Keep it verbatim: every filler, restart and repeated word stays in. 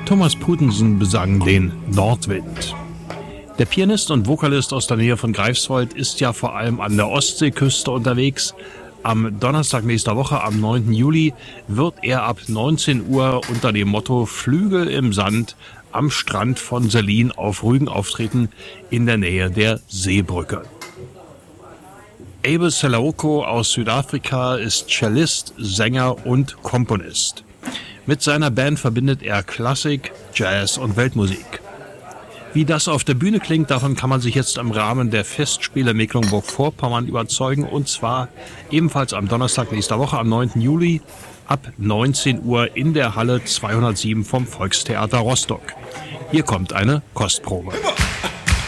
Thomas Putensen besang den Nordwind. Der Pianist und Vokalist aus der Nähe von Greifswald ist ja vor allem an der Ostseeküste unterwegs. Am Donnerstag nächster Woche, am neunten Juli, wird er ab neunzehn Uhr unter dem Motto Flügel im Sand am Strand von Selin auf Rügen auftreten, in der Nähe der Seebrücke. Abe Selaoko aus Südafrika ist Cellist, Sänger und Komponist. Mit seiner Band verbindet er Klassik, Jazz und Weltmusik. Wie das auf der Bühne klingt, davon kann man sich jetzt im Rahmen der Festspiele Mecklenburg-Vorpommern überzeugen, und zwar ebenfalls am Donnerstag nächster Woche, am neunten Juli, ab neunzehn Uhr in der Halle zweihundertsieben vom Volkstheater Rostock. Hier kommt eine Kostprobe.